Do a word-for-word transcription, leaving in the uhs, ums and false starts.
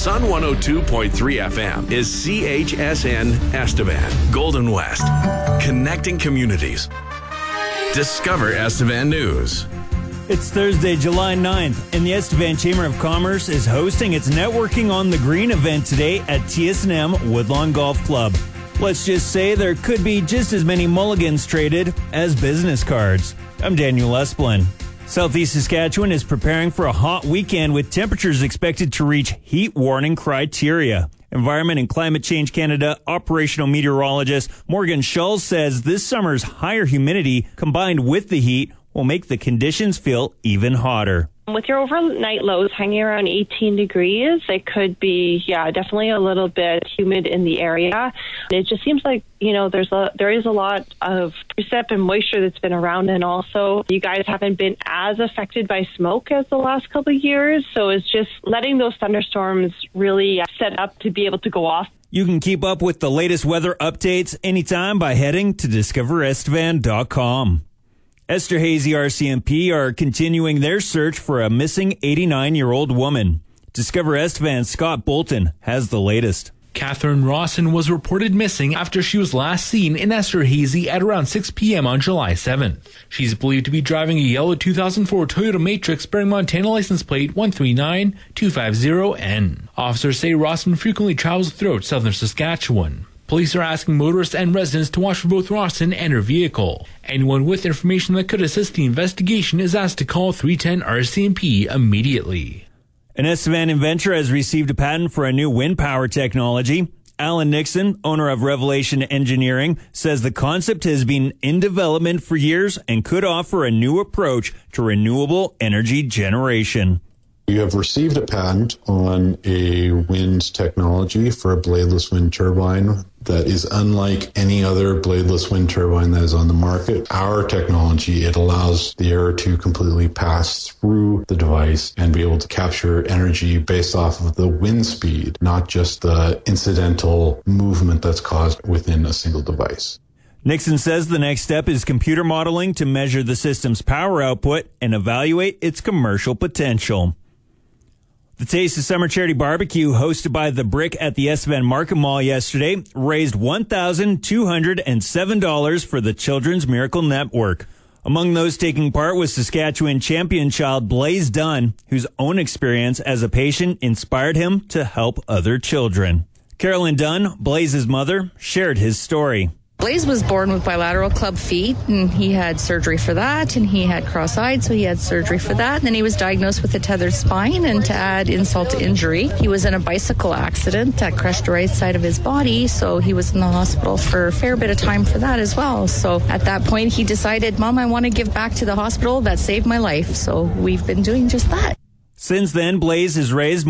Sun one oh two point three F M is C H S N Estevan, Golden West. Connecting communities. Discover Estevan News. It's Thursday, July ninth, and the Estevan Chamber of Commerce is hosting its Networking on the Green event today at T S and M Woodlawn Golf Club. Let's just say there could be just as many mulligans traded as business cards. I'm Daniel Esplin. Southeast Saskatchewan is preparing for a hot weekend with temperatures expected to reach heat warning criteria. Environment and Climate Change Canada operational meteorologist Morgan Schulz says this summer's higher humidity combined with the heat will make the conditions feel even hotter. With your overnight lows hanging around eighteen degrees, it could be, yeah, definitely a little bit humid in the area. It just seems like, you know, there's a, there is a lot of precip and moisture that's been around, and also you guys haven't been as affected by smoke as the last couple of years. So it's just letting those thunderstorms really set up to be able to go off. You can keep up with the latest weather updates anytime by heading to discover estevan dot com. Esterhazy R C M P are continuing their search for a missing eighty-nine-year-old woman. Discover Estevan's Scott Bolton has the latest. Catherine Rawson was reported missing after she was last seen in Esterhazy at around six p.m. on July seventh. She's believed to be driving a yellow two thousand four Toyota Matrix bearing Montana license plate one three nine two five zero N. Officers say Rawson frequently travels throughout southern Saskatchewan. Police are asking motorists and residents to watch for both Rawson and her vehicle. Anyone with information that could assist the investigation is asked to call three ten R C M P immediately. An Estevan inventor has received a patent for a new wind power technology. Alan Nixon, owner of Revelation Engineering, says the concept has been in development for years and could offer a new approach to renewable energy generation. We have received a patent on a wind technology for a bladeless wind turbine that is unlike any other bladeless wind turbine that is on the market. Our technology, it allows the air to completely pass through the device and be able to capture energy based off of the wind speed, not just the incidental movement that's caused within a single device. Nixon says the next step is computer modeling to measure the system's power output and evaluate its commercial potential. The Taste of Summer Charity Barbecue, hosted by The Brick at the Estevan Market Mall yesterday, raised one thousand two hundred seven dollars for the Children's Miracle Network. Among those taking part was Saskatchewan champion child Blaze Dunn, whose own experience as a patient inspired him to help other children. Carolyn Dunn, Blaze's mother, shared his story. Blaze was born with bilateral club feet, and he had surgery for that, and he had cross-eyed, so he had surgery for that. And then he was diagnosed with a tethered spine, and to add insult to injury, he was in a bicycle accident that crushed the right side of his body, so he was in the hospital for a fair bit of time for that as well. So at that point, he decided, Mom, I want to give back to the hospital that saved my life. So we've been doing just that. Since then, Blaze has raised